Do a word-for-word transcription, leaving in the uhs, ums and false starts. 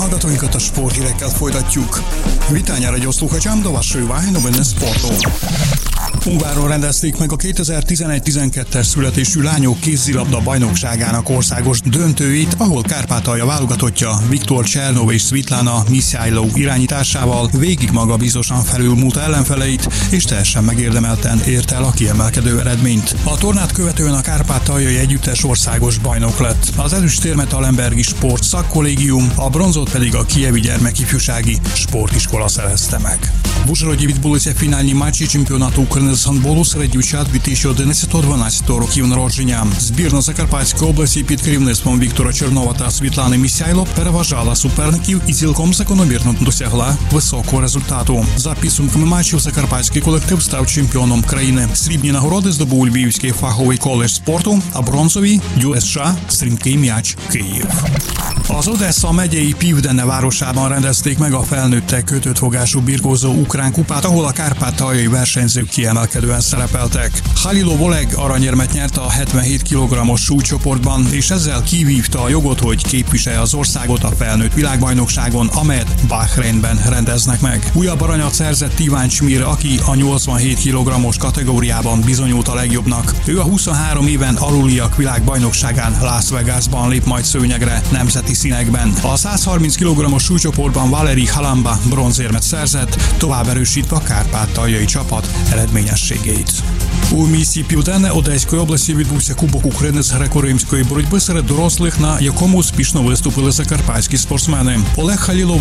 hallgatóinkat a sporthírekkel folytatjuk. Witania radioslúchačám do vašej úvahy noviny sportu. Ungváron rendezték meg a kétezer-tizenegy-tizenkettes születésű lányok kézilabda bajnokságának országos döntőit, ahol Kárpátalja válogatottja Viktor Csernov és Svitlana Miszájlov irányításával végig magabiztosan felülmúlta ellenfeleit, és teljesen megérdemelten érte el a kiemelkedő eredményt. A tornát követően a kárpátaljai együttes országos bajnok lett. Az ezüstérmet a Lembergi Sport Szakkollégium, a bronzot pedig a Kijevi Gyermekifjúsági Sportiskola szerezte meg. В Ужгороді відбулися фінальні матчі чемпіонату України з гандболу серед дівчат дві тисячі одинадцятого-дванадцятого років народження. Збірна Закарпатської області під керівництвом Віктора Чернова та Світлани Місяйло переважала суперників і цілком закономірно досягла високого результату. За підсумками матчів закарпатський колектив став чемпіоном країни. Срібні нагороди здобув Львівський фаховий коледж спорту, а бронзові – ю ес ес Стрімкий м'яч Київ. Az Odessa megyei Pivdene városában rendezték meg a felnőttek kötött fogású birkózó ukrán kupát, ahol a kárpátaljai versenyzők kiemelkedően szerepeltek. Halilov Oleg aranyérmet nyert a hetvenhét kilogrammos súlycsoportban, és ezzel kivívta a jogot, hogy képviselje az országot a felnőtt világbajnokságon, amelyet Bahreinben rendeznek meg. Újabb aranyat szerzett Iván Csmir, aki a nyolcvanhét kilogrammos kategóriában bizonyult a legjobbnak. Ő a huszonhárom éven aluliak világbajnokságán Las Vegasban lép majd szőnyegre nemzeti színekben. A százharminc kilogrammos súlycsoportban Valeri Halamba bronzérmet szerzett, tovább erősítve a kárpátaljai csapat eredményességét. У місті Південне Одеської області відбувся Кубок України з греко-римської боротьби серед дорослих, на якому успішно виступили закарпатські спортсмени. Олег Халілов